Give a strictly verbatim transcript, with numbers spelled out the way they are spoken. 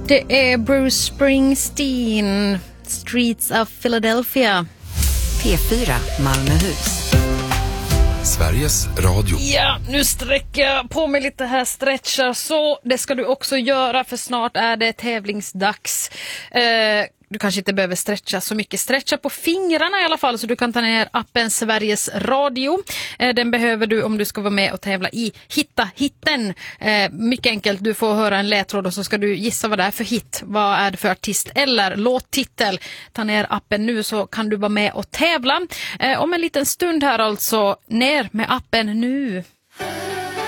Det är Bruce Springsteen, Streets of Philadelphia. P fyra Malmöhus. Sveriges Radio. Ja, nu sträcker jag på mig lite här, stretchar så. Det ska du också göra, för snart är det tävlingsdags. Eh, du kanske inte behöver stretcha så mycket. Stretcha på fingrarna i alla fall, så du kan ta ner appen Sveriges Radio. Eh, den behöver du om du ska vara med och tävla i Hitta hitten. Eh, mycket enkelt, du får höra en ledtråd och så ska du gissa vad det är för hit. Vad är det för artist eller låttitel? Ta ner appen nu så kan du vara med och tävla. Eh, om en liten stund här alltså, ner med appen nu.